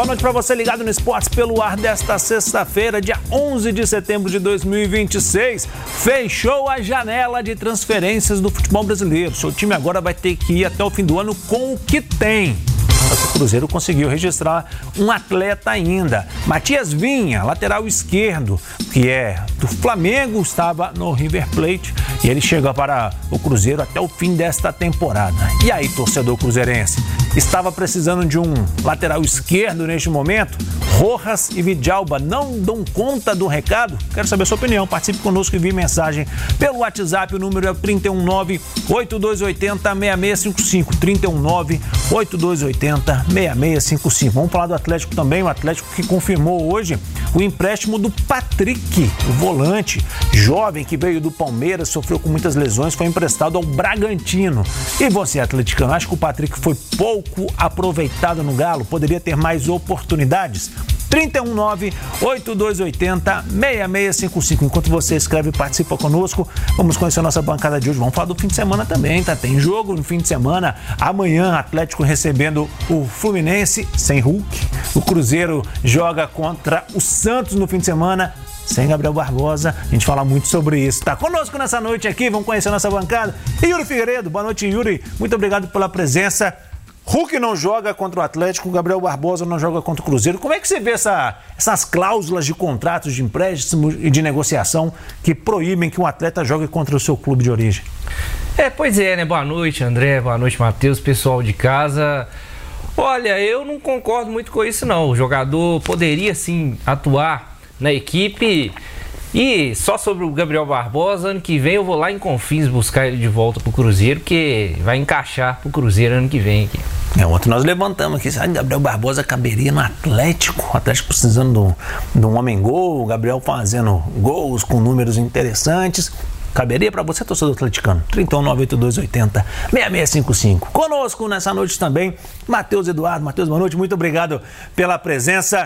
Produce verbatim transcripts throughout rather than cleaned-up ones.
Boa noite para você ligado no Esportes pelo Ar desta sexta-feira, dia onze de setembro de dois mil e vinte e seis. Fechou a janela de transferências do futebol brasileiro. Seu time agora vai ter que ir até o fim do ano com o que tem. O Cruzeiro conseguiu registrar um atleta ainda. Matias Vinha, lateral esquerdo, que é do Flamengo, estava no River Plate e ele chega para o Cruzeiro até o fim desta temporada. E aí, torcedor cruzeirense, estava precisando de um lateral esquerdo neste momento? Rojas e Vidalba não dão conta do recado? Quero saber a sua opinião. Participe conosco e envie mensagem pelo WhatsApp. O número é trinta e um nove, oito dois oito zero, seis seis cinco cinco. trinta e um nove, oito dois oito zero, seis seis cinco cinco. Vamos falar do Atlético também. O Atlético que confirmou hoje o empréstimo do Patrick, o volante jovem que veio do Palmeiras, sofreu com muitas lesões, foi emprestado ao Bragantino. E você, atleticano, acha que o Patrick foi pouco aproveitado no Galo? Poderia ter mais oportunidades? trinta e um nove, oito dois oito zero, seis seis cinco cinco. Enquanto você escreve e participa conosco, vamos conhecer a nossa bancada de hoje. Vamos falar do fim de semana também, tá? Tem jogo no fim de semana. Amanhã, Atlético recebendo o Fluminense sem Hulk. O Cruzeiro joga contra o Santos no fim de semana sem Gabriel Barbosa. A gente fala muito sobre isso. Tá conosco nessa noite aqui, vamos conhecer a nossa bancada. E Yuri Figueiredo, boa noite, Yuri. Muito obrigado pela presença. Hulk não joga contra o Atlético, Gabriel Barbosa não joga contra o Cruzeiro. Como é que você vê essa, essas cláusulas de contratos de empréstimo e de negociação que proíbem que um atleta jogue contra o seu clube de origem? É, pois é, né? Boa noite, André. Boa noite, Matheus, pessoal de casa. Olha, eu não concordo muito com isso, não. O jogador poderia, sim, atuar na equipe. E só sobre o Gabriel Barbosa, ano que vem eu vou lá em Confins buscar ele de volta pro Cruzeiro, porque vai encaixar pro Cruzeiro ano que vem aqui. É, ontem nós levantamos aqui, sabe, Gabriel Barbosa caberia no Atlético, o Atlético precisando de um homem-gol, o Gabriel fazendo gols com números interessantes. Caberia para você, torcedor atleticano? trinta e um nove, oito dois oito zero, seis seis cinco cinco. Conosco nessa noite também, Matheus Eduardo. Matheus, boa noite, muito obrigado pela presença.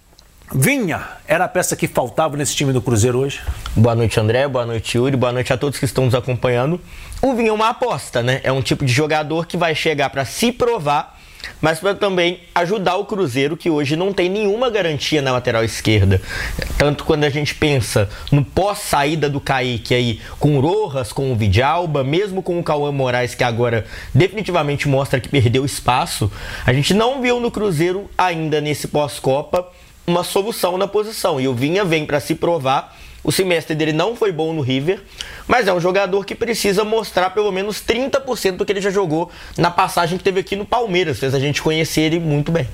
Vinha, era a peça que faltava nesse time do Cruzeiro hoje? Boa noite, André, boa noite, Yuri, boa noite a todos que estão nos acompanhando. O Vinha é uma aposta, né? É um tipo de jogador que vai chegar para se provar, mas para também ajudar o Cruzeiro, que hoje não tem nenhuma garantia na lateral esquerda. Tanto quando a gente pensa no pós-saída do Kaique aí, com o Rojas, com o Vidalba, mesmo com o Cauã Moraes, que agora definitivamente mostra que perdeu espaço, a gente não viu no Cruzeiro ainda nesse pós-Copa uma solução na posição, e o Vinha vem para se provar. O semestre dele não foi bom no River, mas é um jogador que precisa mostrar pelo menos trinta por cento do que ele já jogou na passagem que teve aqui no Palmeiras, fez a gente conhecer ele muito bem.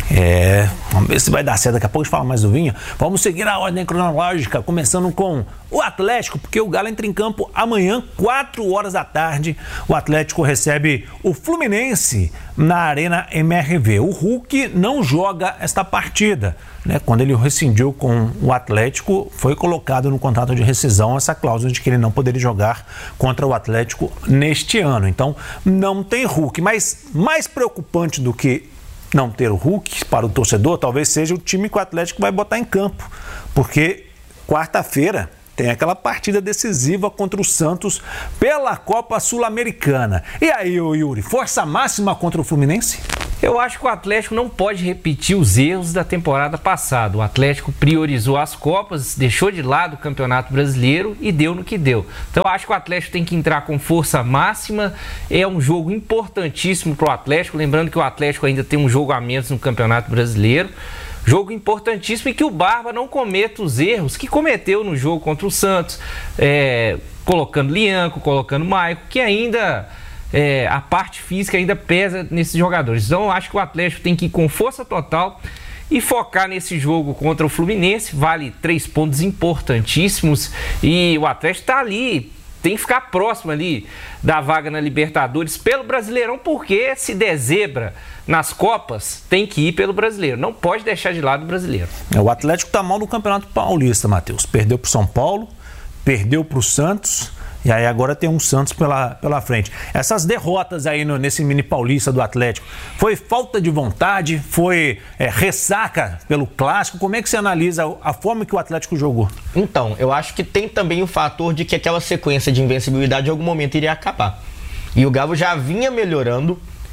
É, vamos ver se vai dar certo. Daqui a pouco a gente fala mais do Vinha. Vamos seguir a ordem cronológica, começando com o Atlético, porque o Galo entra em campo amanhã, quatro horas da tarde. O Atlético recebe o Fluminense na Arena M R V. O Hulk não joga esta partida, né? Quando ele rescindiu com o Atlético, foi colocado no contrato de rescisão essa cláusula de que ele não poderia jogar contra o Atlético neste ano. Então, não tem Hulk. Mas mais preocupante do que não ter o Hulk para o torcedor, talvez seja o time que o Atlético vai botar em campo, porque quarta-feira tem aquela partida decisiva contra o Santos pela Copa Sul-Americana. E aí, Yuri, força máxima contra o Fluminense? Eu acho que o Atlético não pode repetir os erros da temporada passada. O Atlético priorizou as Copas, deixou de lado o Campeonato Brasileiro e deu no que deu. Então eu acho que o Atlético tem que entrar com força máxima. É um jogo importantíssimo para o Atlético. Lembrando que o Atlético ainda tem um jogo a menos no Campeonato Brasileiro. Jogo importantíssimo, e que o Barba não cometa os erros que cometeu no jogo contra o Santos, é, colocando Lianco, colocando Maico, que ainda... É, a parte física ainda pesa nesses jogadores. Então eu acho que o Atlético tem que ir com força total e focar nesse jogo contra o Fluminense. Vale três pontos importantíssimos, e o Atlético está ali, tem que ficar próximo ali da vaga na Libertadores pelo Brasileirão, porque se dezebra nas Copas, tem que ir pelo Brasileiro, não pode deixar de lado o Brasileiro. O Atlético está mal no Campeonato Paulista, Matheus. Perdeu para o São Paulo, perdeu para o Santos, e aí agora tem um Santos pela, pela frente. Essas derrotas aí no, nesse mini paulista do Atlético, foi falta de vontade, foi é, ressaca pelo clássico? Como é que você analisa a forma que o Atlético jogou? Então, eu acho que tem também o fator de que aquela sequência de invencibilidade em algum momento iria acabar. E o Galo já vinha melhorando,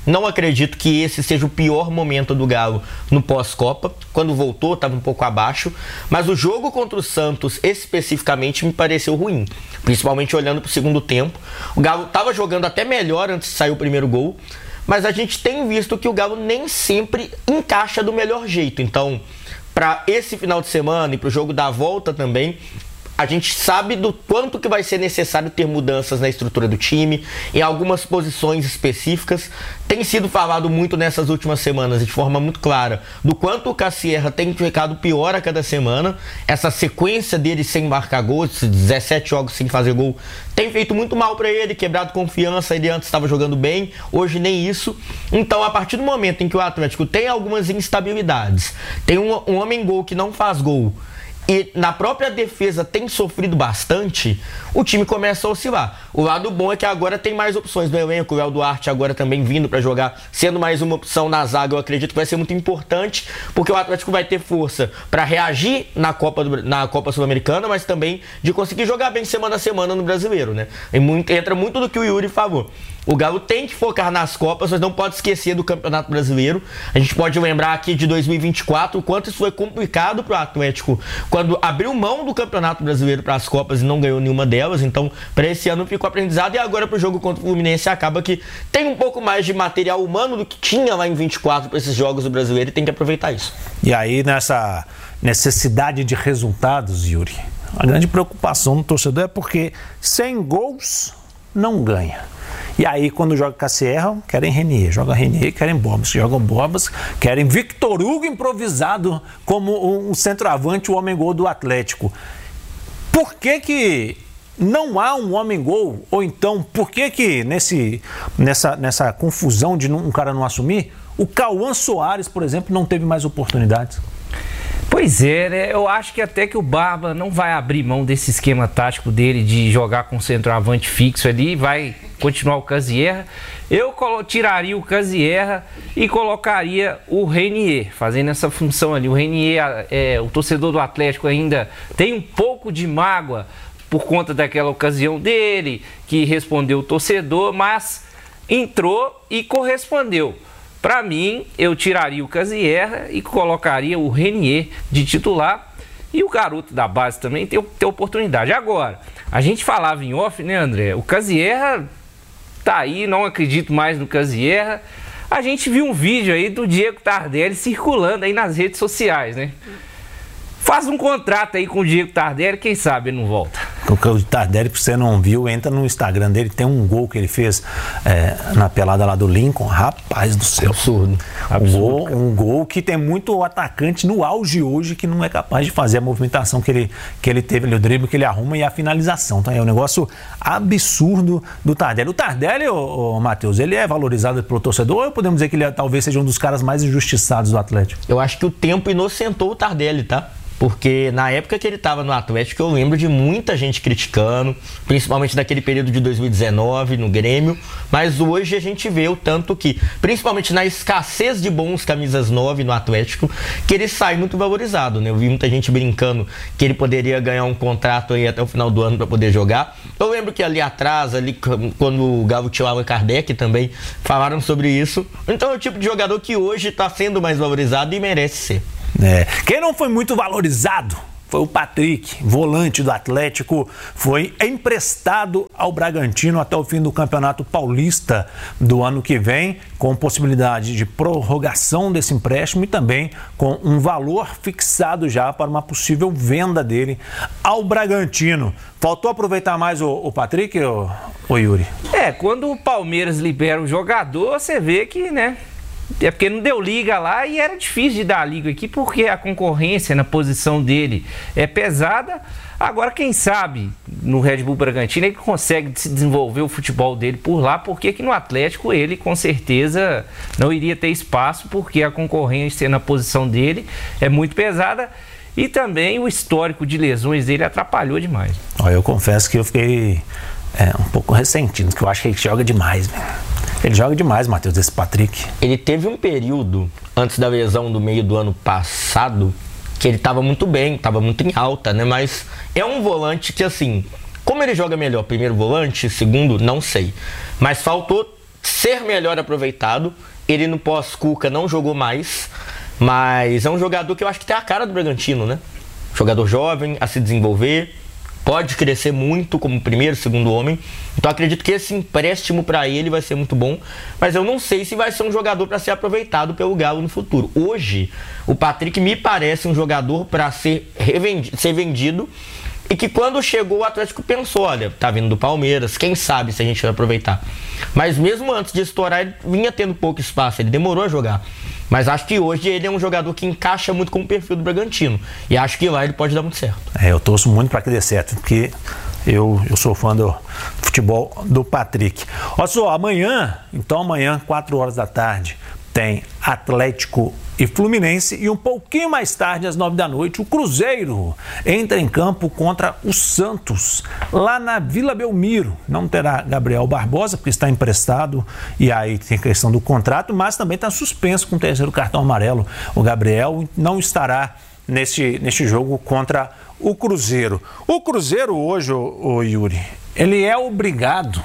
Não acredito que esse seja o pior momento do Galo no pós-Copa. Quando voltou, estava um pouco abaixo. Mas o jogo contra o Santos, especificamente, me pareceu ruim. Principalmente olhando para o segundo tempo. O Galo estava jogando até melhor antes de sair o primeiro gol. Mas a gente tem visto que o Galo nem sempre encaixa do melhor jeito. Então, para esse final de semana e para o jogo da volta também, a gente sabe do quanto que vai ser necessário ter mudanças na estrutura do time, em algumas posições específicas. Tem sido falado muito nessas últimas semanas, de forma muito clara, do quanto o Cassierra tem ficado pior a cada semana. Essa sequência dele sem marcar gol, esses dezessete jogos sem fazer gol, tem feito muito mal para ele, quebrado confiança. Ele antes estava jogando bem, hoje nem isso. Então, a partir do momento em que o Atlético tem algumas instabilidades, tem um, um homem-gol que não faz gol, e na própria defesa tem sofrido bastante, o time começa a oscilar. O lado bom é que agora tem mais opções no elenco. O El Duarte agora também vindo para jogar, sendo mais uma opção na zaga, eu acredito que vai ser muito importante, porque o Atlético vai ter força para reagir na Copa, do, na Copa Sul-Americana, mas também de conseguir jogar bem semana a semana no Brasileiro, né? E muito, entra muito do que o Yuri falou. O Galo tem que focar nas Copas, mas não pode esquecer do Campeonato Brasileiro. A gente pode lembrar aqui de dois mil e vinte e quatro, o quanto isso foi complicado para o Atlético quando abriu mão do Campeonato Brasileiro para as Copas e não ganhou nenhuma delas. Então, para esse ano ficou aprendizado, e agora para o jogo contra o Fluminense acaba que tem um pouco mais de material humano do que tinha lá em vinte e quatro para esses jogos do Brasileiro, e tem que aproveitar isso. E aí, nessa necessidade de resultados, Yuri, a grande preocupação do torcedor é porque sem gols não ganha. E aí, quando joga Cassierra, querem Renier. Joga Renier, querem Borbas. Jogam Borbas, querem Victor Hugo improvisado como um centroavante, o homem-gol do Atlético. Por que que não há um homem-gol? Ou então, por que que nesse, nessa, nessa confusão de um cara não assumir, o Cauã Soares, por exemplo, não teve mais oportunidades? Pois é, né? Eu acho que até que o Barba não vai abrir mão desse esquema tático dele de jogar com centroavante fixo ali, vai continuar o Cassierra. Eu tiraria o Cassierra e colocaria o Renier, fazendo essa função ali. O Renier, é, o torcedor do Atlético ainda tem um pouco de mágoa por conta daquela ocasião dele, que respondeu o torcedor, mas entrou e correspondeu. Para mim, eu tiraria o Cassierra e colocaria o Renier de titular, e o garoto da base também tem, tem oportunidade. Agora, a gente falava em off, né, André? O Cassierra tá aí, não acredito mais no Cassierra. A gente viu um vídeo aí do Diego Tardelli circulando aí nas redes sociais, né? Faz um contrato aí com o Diego Tardelli, quem sabe ele não volta. O Tardelli, se você não viu, entra no Instagram dele, tem um gol que ele fez é, na pelada lá do Lincoln. Rapaz do céu. Absurdo. Um gol, um gol que tem muito atacante no auge hoje que não é capaz de fazer a movimentação que ele, que ele teve ali, o drible que ele arruma e a finalização. Então é um negócio absurdo do Tardelli. O Tardelli, ô, ô, Matheus, ele é valorizado pelo torcedor, ou podemos dizer que ele talvez seja um dos caras mais injustiçados do Atlético? Eu acho que o tempo inocentou o Tardelli, tá? Porque na época que ele estava no Atlético, eu lembro de muita gente criticando, principalmente naquele período de dois mil e dezenove, no Grêmio. Mas hoje a gente vê o tanto que, principalmente na escassez de bons camisas nove no Atlético, que ele sai muito valorizado, né? Eu vi muita gente brincando que ele poderia ganhar um contrato aí até o final do ano para poder jogar. Eu lembro que ali atrás, ali quando o Galo tinha o Allan Kardec também, falaram sobre isso. Então é o tipo de jogador que hoje está sendo mais valorizado e merece ser. É. Quem não foi muito valorizado foi o Patrick, volante do Atlético, foi emprestado ao Bragantino até o fim do Campeonato Paulista do ano que vem, com possibilidade de prorrogação desse empréstimo e também com um valor fixado já para uma possível venda dele ao Bragantino. Faltou aproveitar mais o, o Patrick, ou, ou Yuri? É, quando o Palmeiras libera o jogador, você vê que, né? É porque não deu liga lá e era difícil de dar liga aqui porque a concorrência na posição dele é pesada. Agora, quem sabe, no Red Bull Bragantino ele consegue se desenvolver o futebol dele por lá, porque aqui no Atlético ele com certeza não iria ter espaço, porque a concorrência na posição dele é muito pesada e também o histórico de lesões dele atrapalhou demais. Olha, eu confesso que eu fiquei é, um pouco ressentido, porque eu acho que ele joga demais, velho. Ele joga demais, Matheus, esse Patrick. Ele teve um período, antes da lesão do meio do ano passado, que ele estava muito bem, estava muito em alta, né? Mas é um volante que, assim, como ele joga melhor, primeiro volante, segundo, não sei. Mas faltou ser melhor aproveitado. Ele no pós-Cuca não jogou mais, mas é um jogador que eu acho que tem a cara do Bragantino, né? Jogador jovem, a se desenvolver, pode crescer muito como primeiro, segundo homem. Então acredito que esse empréstimo para ele vai ser muito bom, mas eu não sei se vai ser um jogador para ser aproveitado pelo Galo no futuro. Hoje, o Patrick me parece um jogador para ser, revendido, ser vendido, e que quando chegou o Atlético pensou, olha, tá vindo do Palmeiras, quem sabe se a gente vai aproveitar. Mas mesmo antes de estourar, ele vinha tendo pouco espaço, ele demorou a jogar. Mas acho que hoje ele é um jogador que encaixa muito com o perfil do Bragantino. E acho que lá ele pode dar muito certo. É, eu torço muito para que dê certo, porque eu, eu sou fã do futebol do Patrick. Olha só, amanhã, então amanhã, quatro horas da tarde, tem Atlético e Fluminense, e um pouquinho mais tarde, às nove da noite, o Cruzeiro entra em campo contra o Santos, lá na Vila Belmiro. Não terá Gabriel Barbosa, porque está emprestado, e aí tem a questão do contrato, mas também está suspenso com o terceiro cartão amarelo. O Gabriel não estará neste, neste jogo contra o Cruzeiro. O Cruzeiro hoje, o, o Yuri, ele é obrigado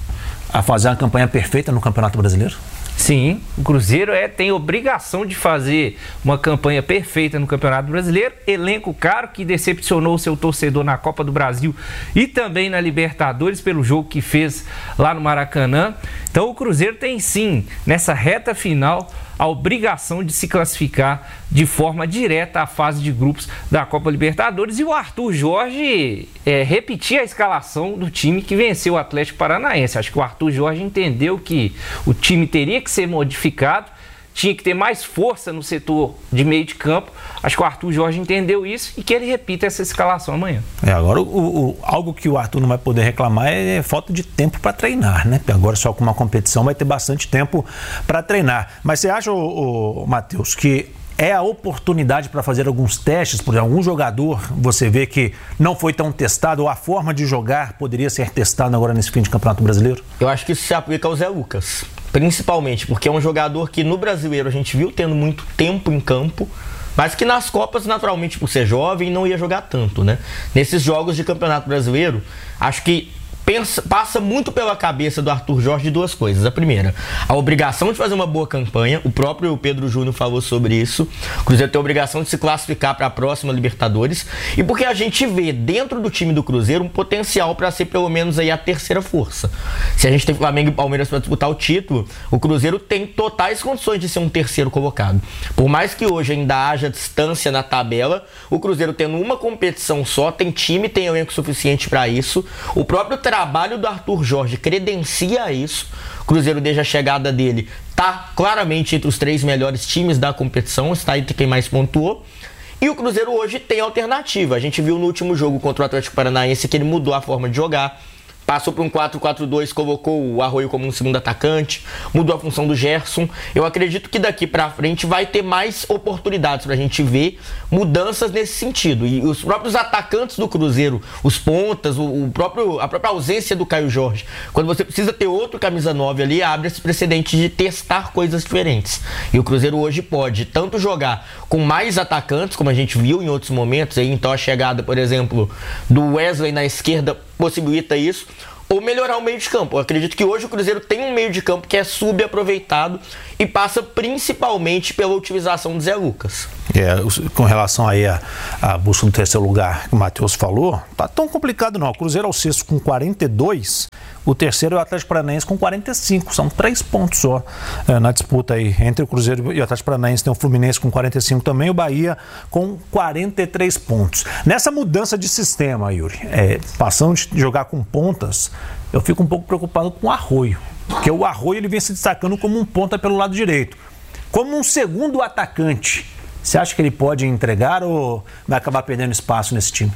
a fazer uma campanha perfeita no Campeonato Brasileiro? Sim, o Cruzeiro é, tem obrigação de fazer uma campanha perfeita no Campeonato Brasileiro. Elenco caro que decepcionou o seu torcedor na Copa do Brasil e também na Libertadores pelo jogo que fez lá no Maracanã. Então o Cruzeiro tem sim, nessa reta final, a obrigação de se classificar de forma direta à fase de grupos da Copa Libertadores. E o Arthur Jorge é, repetir a escalação do time que venceu o Atlético Paranaense. Acho que o Arthur Jorge entendeu que o time teria que ser modificado, tinha que ter mais força no setor de meio de campo. Acho que o Arthur Jorge entendeu isso e que ele repita essa escalação amanhã. É, agora, o, o, algo que o Arthur não vai poder reclamar é falta de tempo para treinar, né? Porque agora só com uma competição vai ter bastante tempo para treinar. Mas você acha, o, o Matheus, que é a oportunidade para fazer alguns testes, por exemplo, algum jogador você vê que não foi tão testado, ou a forma de jogar poderia ser testada agora nesse fim de Campeonato Brasileiro? Eu acho que isso se aplica ao Zé Lucas, principalmente porque é um jogador que no Brasileiro a gente viu tendo muito tempo em campo, mas que nas Copas, naturalmente, por ser jovem, não ia jogar tanto, né? Nesses jogos de Campeonato Brasileiro, acho que Pensa, passa muito pela cabeça do Arthur Jorge duas coisas. A primeira, a obrigação de fazer uma boa campanha. O próprio Pedro Júnior falou sobre isso. O Cruzeiro tem a obrigação de se classificar para a próxima Libertadores. E porque a gente vê dentro do time do Cruzeiro um potencial para ser pelo menos aí a terceira força. Se a gente tem Flamengo e Palmeiras para disputar o título, o Cruzeiro tem totais condições de ser um terceiro colocado. Por mais que hoje ainda haja distância na tabela, o Cruzeiro tendo uma competição só, tem time, tem elenco suficiente para isso. O próprio tra- O trabalho do Arthur Jorge credencia isso. O Cruzeiro, desde a chegada dele, está claramente entre os três melhores times da competição, está entre quem mais pontuou. E o Cruzeiro hoje tem alternativa. A gente viu no último jogo contra o Atlético Paranaense que ele mudou a forma de jogar. Passou para um quatro quatro dois, colocou o Arroio como um segundo atacante, mudou a função do Gerson. Eu acredito que daqui para frente vai ter mais oportunidades para a gente ver mudanças nesse sentido. E os próprios atacantes do Cruzeiro, os pontas, o próprio, a própria ausência do Caio Jorge, quando você precisa ter outro camisa nove ali, abre esse precedente de testar coisas diferentes. E o Cruzeiro hoje pode tanto jogar com mais atacantes, como a gente viu em outros momentos, aí, então a chegada, por exemplo, do Wesley na esquerda possibilita isso, ou melhorar o meio de campo. Eu acredito que hoje o Cruzeiro tem um meio de campo que é subaproveitado e passa principalmente pela utilização do Zé Lucas. É, com relação aí a, a busca do terceiro lugar que o Matheus falou, tá tão complicado não. O Cruzeiro é o sexto com quarenta e dois, o terceiro é o Atlético Paranaense com quarenta e cinco, são três pontos só é, na disputa aí entre o Cruzeiro e o Atlético Paranaense. Tem o Fluminense com quarenta e cinco também, o Bahia com quarenta e três pontos. Nessa mudança de sistema, Yuri, é, passando de jogar com pontas, eu fico um pouco preocupado com o Arroio, porque o Arroio ele vem se destacando como um ponta pelo lado direito, como um segundo atacante. Você acha que ele pode entregar ou vai acabar perdendo espaço nesse time?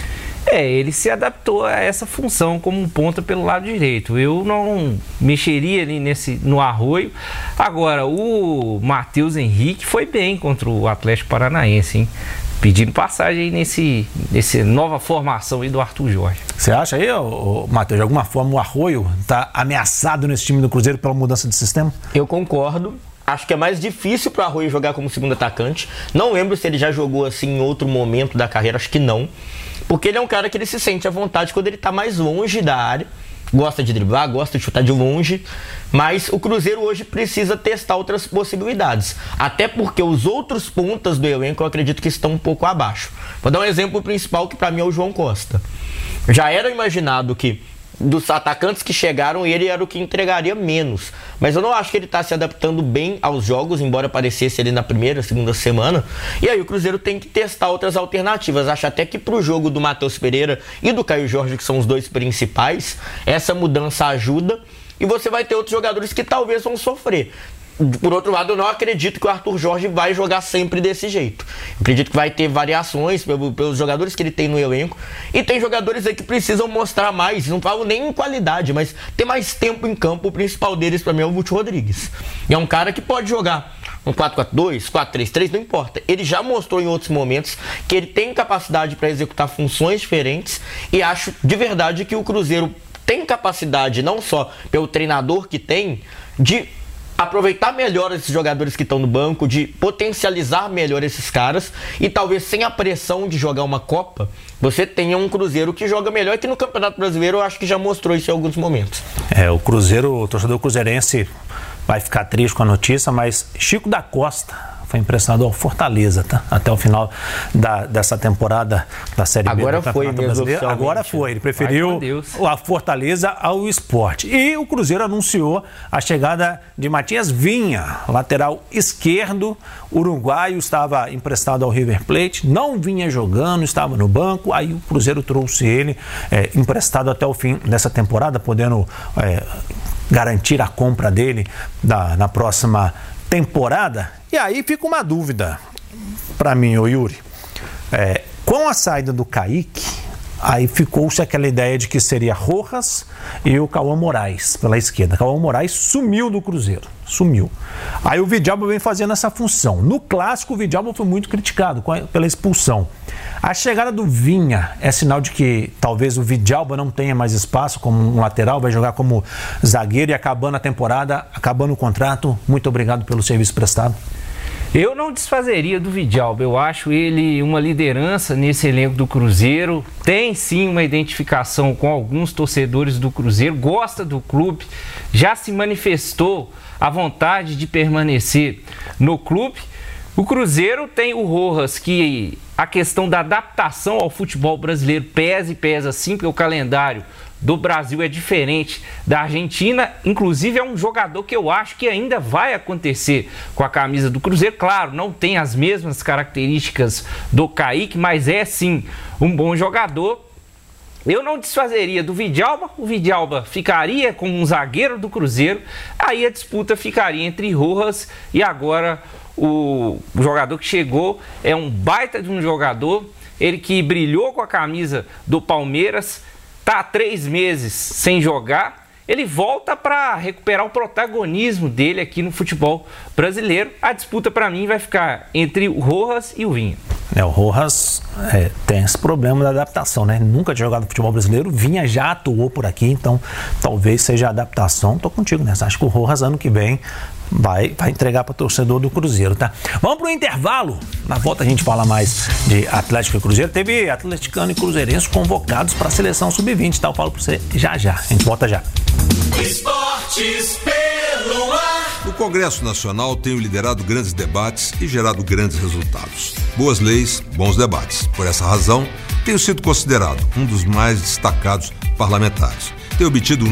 É, ele se adaptou a essa função como um ponta pelo lado direito. Eu não mexeria ali nesse, no Arroio. Agora, o Matheus Henrique foi bem contra o Atlético Paranaense, hein? Pedindo passagem aí nesse, nesse nova formação aí do Arthur Jorge. Você acha aí, ô, ô, Matheus, de alguma forma o Arroio está ameaçado nesse time do Cruzeiro pela mudança de sistema? Eu concordo. Acho que é mais difícil para o Arroio jogar como segundo atacante. Não lembro se ele já jogou assim em outro momento da carreira, acho que não. Porque ele é um cara que ele se sente à vontade quando ele está mais longe da área. gosta de driblar, gosta de chutar de longe, mas o Cruzeiro hoje precisa testar outras possibilidades, até porque os outros pontas do elenco eu acredito que estão um pouco abaixo. Vou dar um exemplo principal que para mim é o João Costa. Já era imaginado que dos atacantes que chegaram, ele era o que entregaria menos, mas eu não acho que ele está se adaptando bem aos jogos, embora aparecesse ele na primeira, segunda semana, e aí o Cruzeiro tem que testar outras alternativas. Acho até que para o jogo do Matheus Pereira e do Caio Jorge, que são os dois principais, essa mudança ajuda, e você vai ter outros jogadores que talvez vão sofrer. Por outro lado, eu não acredito que o Arthur Jorge vai jogar sempre desse jeito. Eu acredito que vai ter variações pelos jogadores que ele tem no elenco. E tem jogadores aí que precisam mostrar mais. Não falo nem em qualidade, mas ter mais tempo em campo. O principal deles, para mim, é o Guti Rodrigues. E é um cara que pode jogar um quatro quatro dois, quatro três três, não importa. Ele já mostrou em outros momentos que ele tem capacidade para executar funções diferentes. E acho de verdade que o Cruzeiro tem capacidade, não só pelo treinador que tem, de aproveitar melhor esses jogadores que estão no banco, de potencializar melhor esses caras, e talvez sem a pressão de jogar uma Copa, você tenha um Cruzeiro que joga melhor, e que no Campeonato Brasileiro eu acho que já mostrou isso em alguns momentos. É, o Cruzeiro, o torcedor cruzeirense vai ficar triste com a notícia, mas Chico da Costa foi emprestado ao Fortaleza, tá? Até o final da, dessa temporada da Série B Agora do foi Campeonato Brasileiro. Agora foi, ele preferiu a Fortaleza ao Sport. E o Cruzeiro anunciou a chegada de Matias Vinha, lateral esquerdo, uruguaio, estava emprestado ao River Plate, não vinha jogando, estava no banco, aí o Cruzeiro trouxe ele é, emprestado até o fim dessa temporada, podendo é, garantir a compra dele da, na próxima temporada. E aí fica uma dúvida para mim, ô Yuri. É, com a saída do Kaique, aí ficou-se aquela ideia de que seria Rojas e o Cauã Moraes pela esquerda. Cauã Moraes sumiu do Cruzeiro, sumiu. Aí o Vidalba vem fazendo essa função. No clássico, o Vidalba foi muito criticado pela expulsão. A chegada do Vinha é sinal de que talvez o Vidalba não tenha mais espaço como um lateral, vai jogar como zagueiro e acabando a temporada, acabando o contrato. Muito obrigado pelo serviço prestado. Eu não desfazeria do Vidalba, eu acho ele uma liderança nesse elenco do Cruzeiro, tem sim uma identificação com alguns torcedores do Cruzeiro, gosta do clube, já se manifestou a vontade de permanecer no clube. O Cruzeiro tem o Rojas, que a questão da adaptação ao futebol brasileiro pesa e pesa sim, porque o calendário do Brasil é diferente da Argentina, inclusive é um jogador que eu acho que ainda vai acontecer com a camisa do Cruzeiro. Claro, não tem as mesmas características do Kaique, mas é sim um bom jogador. Eu não desfazeria do Vidalba, o Vidalba ficaria como um zagueiro do Cruzeiro, aí a disputa ficaria entre Rojas e agora o, o jogador que chegou é um baita de um jogador, ele que brilhou com a camisa do Palmeiras, está há três meses sem jogar, ele volta para recuperar o protagonismo dele aqui no futebol brasileiro. A disputa para mim vai ficar entre o Rojas e o Vinha. É, o Rojas é, tem esse problema da adaptação, né? Nunca tinha jogado no futebol brasileiro, Vinha já atuou por aqui, então talvez seja a adaptação. Tô contigo nessa. Acho que o Rojas ano que vem vai, vai entregar para o torcedor do Cruzeiro, tá? Vamos pro intervalo. Na volta a gente fala mais de Atlético e Cruzeiro. Teve atleticano e cruzeirense convocados para a seleção sub vinte, tá? Eu falo para você já já. A gente volta já. Esportes pelo ar. O Congresso Nacional tem liderado grandes debates e gerado grandes resultados. Boas leis, bons debates. Por essa razão, tenho sido considerado um dos mais destacados parlamentares. Tenho obtido